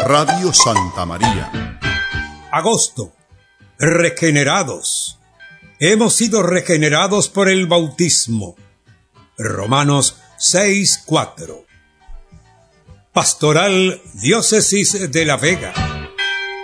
Radio Santa María. Agosto. Regenerados. Hemos sido regenerados por el bautismo. Romanos 6:4. Pastoral Diócesis de La Vega.